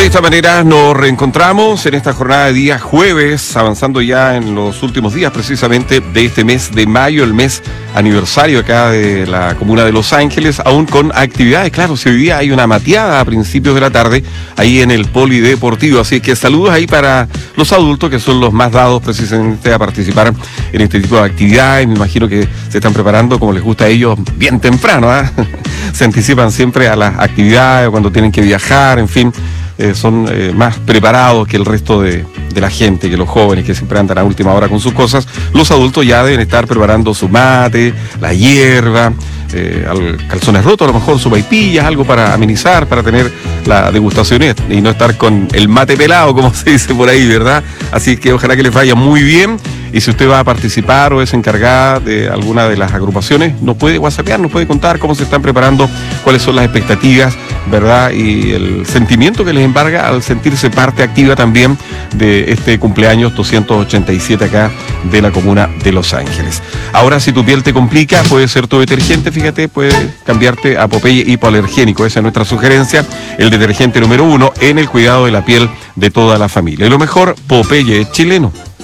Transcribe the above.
esta manera nos reencontramos en esta jornada de día jueves, avanzando ya en los últimos días precisamente de este mes de mayo, el mes aniversario acá de la comuna de Los Ángeles, aún con actividades. Claro, si hoy día hay una mateada a principios de la tarde ahí en el polideportivo, así que saludos ahí para los adultos que son los más dados precisamente a participar en este tipo de actividades. Me imagino que se están preparando como les gusta a ellos bien temprano, ¿eh? Se anticipan siempre a las actividades cuando tienen que viajar, en fin. Son más preparados que el resto de la gente, que los jóvenes que siempre andan a última hora con sus cosas. Los adultos ya deben estar preparando su mate, la hierba, calzones rotos, a lo mejor sopaipillas, algo para amenizar, para tener la degustación y no estar con el mate pelado, como se dice por ahí, ¿verdad? Así que ojalá que les vaya muy bien. Y si usted va a participar o es encargada de alguna de las agrupaciones, nos puede whatsappear, nos puede contar cómo se están preparando, cuáles son las expectativas, ¿verdad? Y el sentimiento que les embarga al sentirse parte activa también de este cumpleaños 287 acá de la comuna de Los Ángeles. Ahora, si tu piel te complica, puede ser tu detergente, fíjate, puede cambiarte a Popeye hipoalergénico. Esa es nuestra sugerencia, el detergente número 1 en el cuidado de la piel de toda la familia. Y lo mejor, Popeye chileno.